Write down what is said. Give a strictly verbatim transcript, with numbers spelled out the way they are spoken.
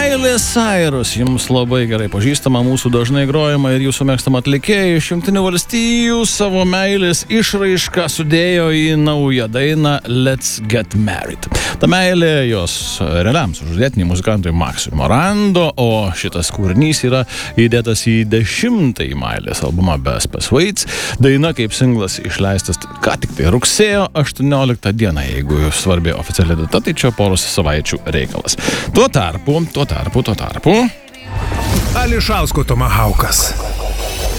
Miley Cyrus, jums labai gerai pažįstama, mūsų dažnai grojama ir jūsų mėgstama atlikėja iš Jungtinių valstijų savo meilės išraišką sudėjo į naują dainą Let's Get Married. Ta meilė jos realiam sužadėtiniui muzikantui Maxui Morando, o šitas kūrinys yra įdėtas į dešimtąjį Miley's albumą Best Waits. Daina kaip singlas išleistas ką tik tai rugsėjo aštuonioliktą dieną, jeigu svarbi oficiali data, tai čia poros savaičių reikalas. Tuo tarpu, tuo tarpu, tuo tarpu. Ališausko tomahaukas.